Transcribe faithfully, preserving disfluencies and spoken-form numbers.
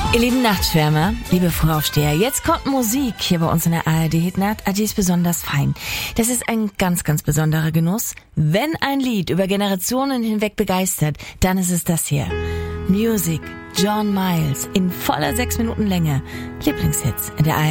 Ihr lieben Nachtschwärmer, liebe Frühaufsteher, jetzt kommt Musik hier bei uns in der A R D Hitnacht. Ah, die ist besonders fein. Das ist ein ganz, ganz besonderer Genuss. Wenn ein Lied über Generationen hinweg begeistert, dann ist es das hier. Music, John Miles, in voller sechs Minuten Länge. Lieblingshits in der A R D.